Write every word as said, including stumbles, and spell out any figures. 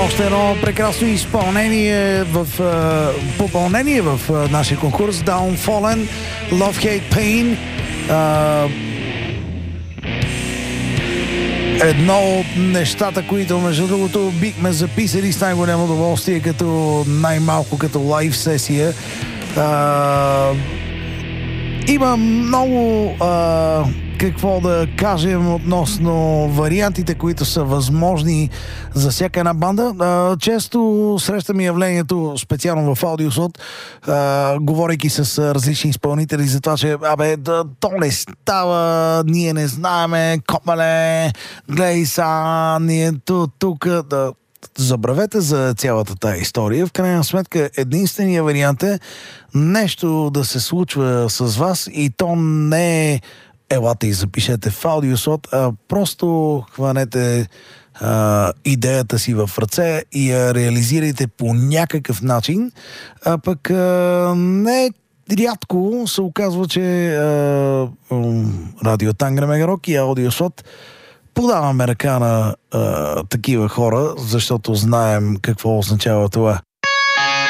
Още едно прекрасно изпълнение в uh, попълнение в uh, нашия конкурс. Downfallen, Love Hate Pain. Uh, едно от нещата, които между другото бихме записали с най-голямо удоволствие, като най-малко като лайв сесия. Uh, има много uh, какво да кажем относно вариантите, които са възможни за всяка една банда. А, често срещам явлението, специално в аудиосот, а, говорейки с различни изпълнители за това, че абе, да, то не става, ние не знаеме, копале, гледай са, ние тук, да... Забравете за цялата тая история. В крайна сметка, единственият вариант е нещо да се случва с вас и то не е елате и запишете в аудиосот, а просто хванете а, идеята си в ръце и я реализирайте по някакъв начин, а пък а, не рядко се оказва, че а, Радио Тангра Мегарок и аудиосот подаваме ръка на а, такива хора, защото знаем какво означава това.